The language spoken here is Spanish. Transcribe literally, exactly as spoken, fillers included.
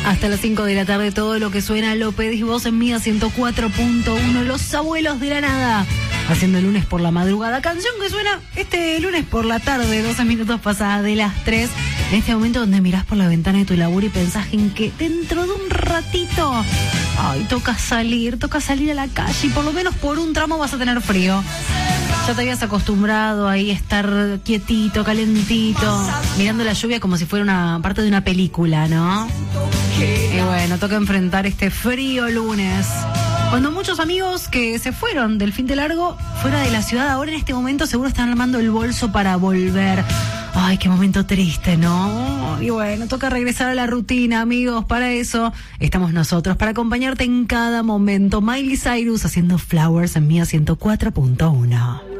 Hasta las cinco de la tarde todo lo que suena lo pedís vos en Mía ciento cuatro punto uno. Los abuelos de la nada, haciendo el lunes por la madrugada. Canción que suena este lunes por la tarde, doce minutos pasadas de las tres. En este momento donde mirás por la ventana de tu laburo y pensás en que dentro de un ratito, ay, toca salir, toca salir a la calle y por lo menos por un tramo vas a tener frío. Ya te habías acostumbrado ahí a estar quietito, calentito, mirando la lluvia como si fuera una parte de una película, ¿no? Y bueno, toca enfrentar este frío lunes. Cuando muchos amigos que se fueron del fin de largo fuera de la ciudad, ahora en este momento seguro están armando el bolso para volver. Ay, qué momento triste, ¿no? Y bueno, toca regresar a la rutina, amigos. Para eso estamos nosotros, para acompañarte en cada momento. Miley Cyrus haciendo Flowers en Mía ciento cuatro punto uno.